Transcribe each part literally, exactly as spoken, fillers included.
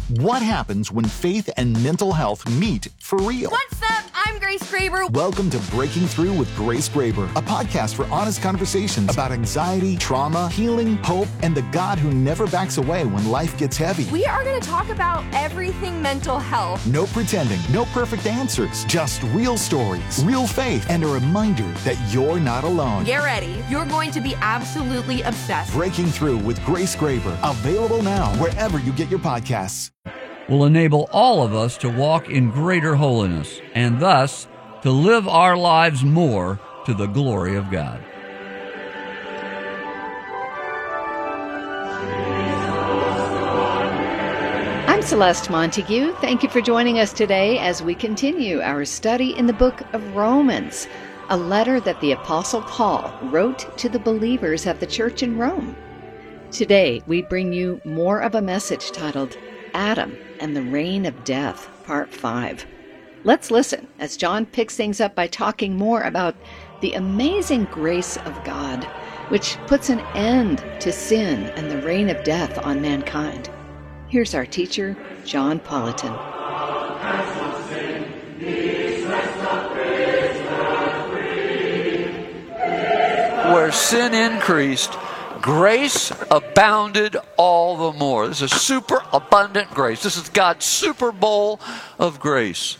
What happens when faith and mental health meet for real? What's up? I'm Grace Graber. Welcome to Breaking Through with Grace Graber, a podcast for honest conversations about anxiety, trauma, healing, hope, and the God who never backs away when life gets heavy. We are going to talk about everything mental health. No pretending, no perfect answers, just real stories, real faith, and a reminder that you're not alone. Get ready. You're going to be absolutely obsessed. Breaking Through with Grace Graber, available now wherever you get your podcasts. Will enable all of us to walk in greater holiness and thus to live our lives more to the glory of God. I'm Celeste Montague. Thank you for joining us today as we continue our study in the book of Romans, a letter that the Apostle Paul wrote to the believers of the church in Rome. Today, we bring you more of a message titled Adam and the Reign of Death, Part five. Let's listen as John picks things up by talking more about the amazing grace of God, which puts an end to sin and the reign of death on mankind. Here's our teacher, John Politan. Where sin increased, grace abounded all the more. This is super abundant grace. This is God's Super Bowl of grace.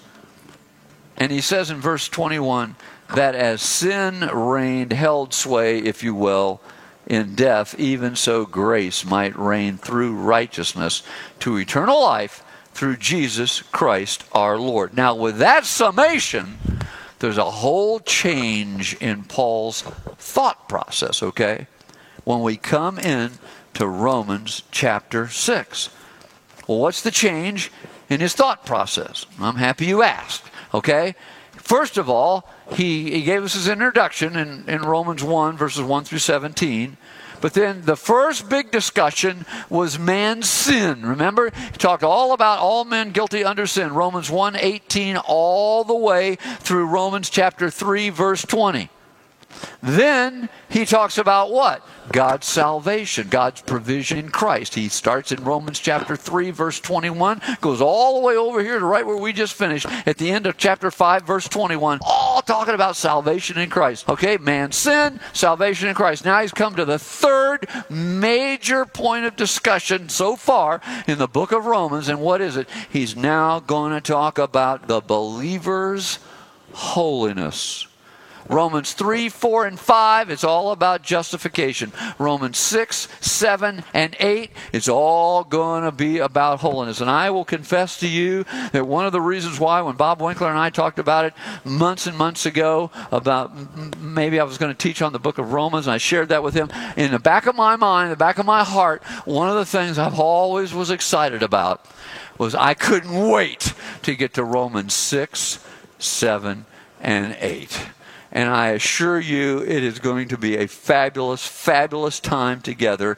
And he says in verse twenty-one that as sin reigned, held sway, if you will, in death, even so grace might reign through righteousness to eternal life through Jesus Christ our Lord. Now with that summation, there's a whole change in Paul's thought process, okay? When we come in to Romans chapter six. Well, what's the change in his thought process? I'm happy you asked, okay? First of all, he, he gave us his introduction in, in Romans one, verses one through seventeen. But then the first big discussion was man's sin. Remember? He talked all about all men guilty under sin. Romans one eighteen all the way through Romans chapter three, verse twenty. Then he talks about what? God's salvation, God's provision in Christ. He starts in Romans chapter three, verse twenty-one, goes all the way over here to right where we just finished at the end of chapter five, verse twenty-one, all talking about salvation in Christ. Okay, man's sin, salvation in Christ. Now he's come to the third major point of discussion so far in the book of Romans, and what is it? He's now going to talk about the believer's holiness. Romans three, four, and five, it's all about justification. Romans six, seven, and eight, it's all going to be about holiness. And I will confess to you that one of the reasons why when Bob Winkler and I talked about it months and months ago, about maybe I was going to teach on the book of Romans, and I shared that with him, in the back of my mind, the back of my heart, one of the things I've always was excited about was I couldn't wait to get to Romans six, seven, and eight. And I assure you it is going to be a fabulous, fabulous time together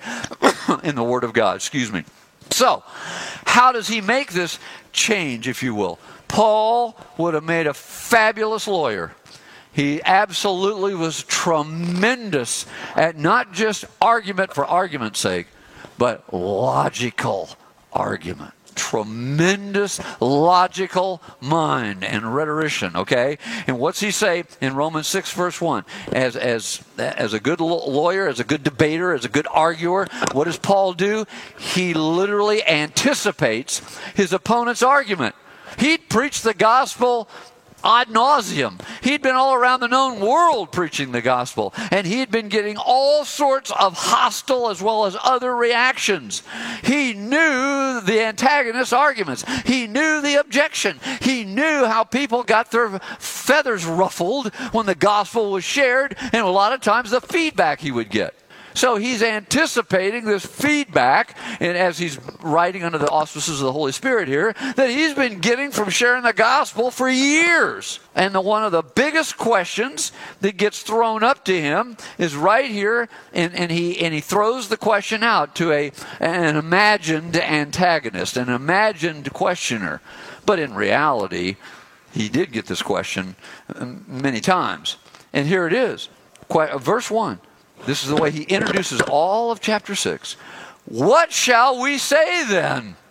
in the Word of God. Excuse me. So, how does he make this change, if you will? Paul would have made a fabulous lawyer. He absolutely was tremendous at not just argument for argument's sake, but logical argument. Tremendous logical mind and rhetorician, okay? And what's he say in Romans six, verse one? As, as, as a good lawyer, as a good debater, as a good arguer, what does Paul do? He literally anticipates his opponent's argument. He'd preach the gospel ad nauseum. He'd been all around the known world preaching the gospel, and he'd been getting all sorts of hostile as well as other reactions. He knew the antagonist's arguments. He knew the objection. He knew how people got their feathers ruffled when the gospel was shared, and a lot of times the feedback he would get. So he's anticipating this feedback, and as he's writing under the auspices of the Holy Spirit here, that he's been getting from sharing the gospel for years. And the, one of the biggest questions that gets thrown up to him is right here, and, and he and he throws the question out to a an imagined antagonist, an imagined questioner. But in reality, he did get this question many times. And here it is, verse one. This is the way he introduces all of chapter six. What shall we say then?